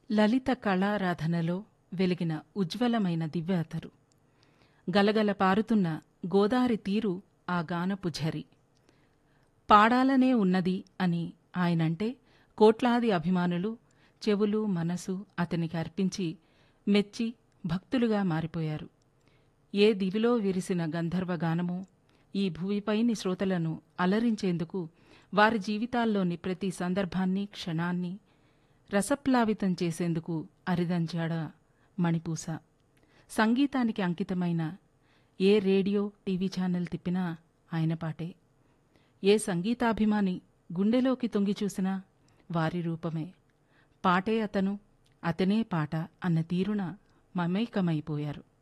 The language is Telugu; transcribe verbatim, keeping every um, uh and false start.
లలిత కళారాధనలో వెలిగిన ఉజ్వలమైన దివ్య అతరు. గలగల పారుతున్న గోదారి తీరు ఆ గానపు ఝరి. పాడాలనే ఉన్నది అని ఆయనంటే కోట్లాది అభిమానులు చెవులు మనసు అతనికి అర్పించి మెచ్చి భక్తులుగా మారిపోయారు. ఏ దివిలో విరిసిన గంధర్వగానమో ఈ భూమిపైని శ్రోతలను అలరించేందుకు వారి జీవితాల్లోని ప్రతి సందర్భాన్ని క్షణాన్ని రసప్లావితం చేసేందుకు అరిదంచాడ మణిపూస. సంగీతానికి అంకితమైన ఏ రేడియో టీవీ ఛానల్ తిప్పినా ఆయన పాటే. ఏ సంగీతాభిమాని గుండెలోకి తొంగి చూసినా వారి రూపమే. పాటే అతను, అతనే పాట అన్న తీరున మమేకమైపోయారు.